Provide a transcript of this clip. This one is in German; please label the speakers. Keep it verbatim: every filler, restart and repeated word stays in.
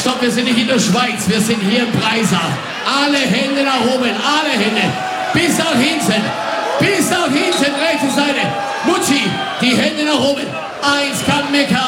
Speaker 1: stopp, wir sind nicht in der Schweiz, wir sind hier in Breisach. Alle Hände nach oben, alle Hände. Bis nach hinten, bis nach hinten, rechte Seite. Mutti, die Hände nach oben. Eins kann Mekka.